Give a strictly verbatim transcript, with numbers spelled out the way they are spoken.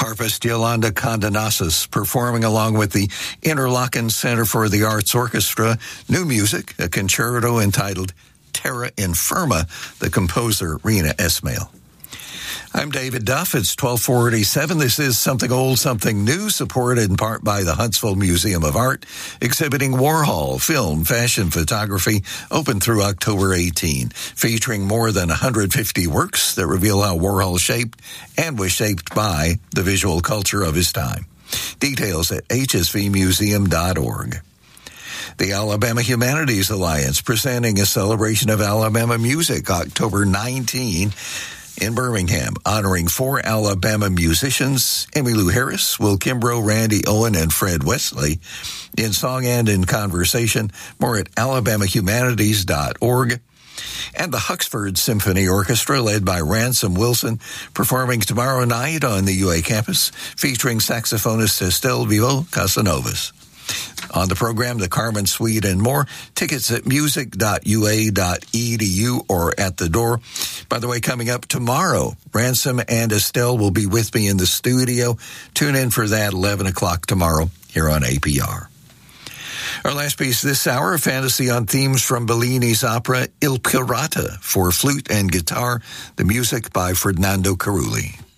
Harpist Yolanda Condonasis performing along with the Interlaken Center for the Arts Orchestra new music, a concerto entitled Terra Infirma, the composer Rena Esmail. I'm David Duff. It's twelve forty-seven. This is Something Old, Something New, supported in part by the Huntsville Museum of Art, exhibiting Warhol, film, fashion, photography, open through October eighteenth, featuring more than one hundred fifty works that reveal how Warhol shaped and was shaped by the visual culture of his time. Details at h s v museum dot org. The Alabama Humanities Alliance presenting a celebration of Alabama music October nineteenth in Birmingham, honoring four Alabama musicians, Emmylou Harris, Will Kimbrough, Randy Owen, and Fred Wesley, in song and in conversation. More at alabama humanities dot org. And the Huxford Symphony Orchestra, led by Ransom Wilson, performing tomorrow night on the U A campus, featuring saxophonist Estelle Vivo Casanovas. On the program, the Carmen Suite and more. Tickets at music dot u a dot e d u or at the door. By the way, coming up tomorrow, Ransom and Estelle will be with me in the studio. Tune in for that, eleven o'clock tomorrow here on A P R. Our last piece this hour, a fantasy on themes from Bellini's opera Il Pirata for flute and guitar, the music by Fernando Carulli.